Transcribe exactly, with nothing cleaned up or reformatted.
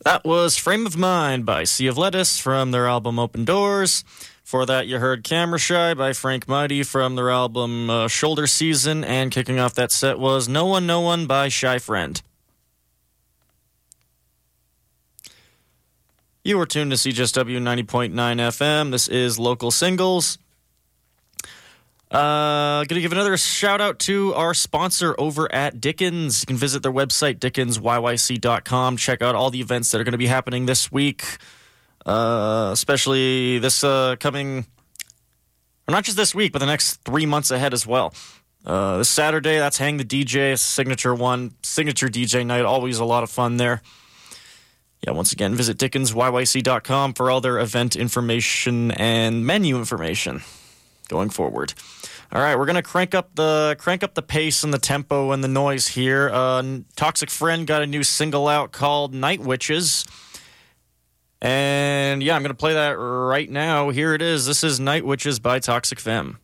That was Frame of Mind by Sea of Lettuce from their album Open Doors. For that, you heard Camera Shy by Frank Mighty from their album uh, Shoulder Season. And kicking off that set was No One, No One by Shy Friend. You were tuned to C J S W ninety point nine F M. This is Local Singles. Uh, going to give another shout out to our sponsor over at Dickens. You can visit their website, dickens y y c dot com. Check out all the events that are going to be happening this week, uh, especially this uh, coming, or not just this week, but the next three months ahead as well. Uh, this Saturday, that's Hang the D J, signature one, signature D J night. Always a lot of fun there. Yeah, once again, visit dickens y y c dot com for all their event information and menu information going forward. All right, we're gonna crank up the crank up the pace and the tempo and the noise here. Uh, Toxic Friend got a new single out called Night Witches, and yeah, I'm gonna play that right now. Here it is. This is Night Witches by Toxic Femme.